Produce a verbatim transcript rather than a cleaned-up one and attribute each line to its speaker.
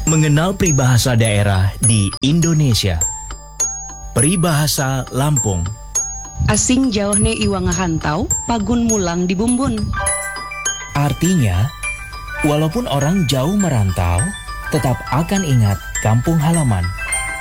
Speaker 1: Mengenal peribahasa daerah di Indonesia. Peribahasa Lampung.
Speaker 2: Asing jauh ne iwa ngahantau, pagun mulang di bumbun.
Speaker 1: Artinya, walaupun orang jauh merantau, tetap akan ingat kampung halaman.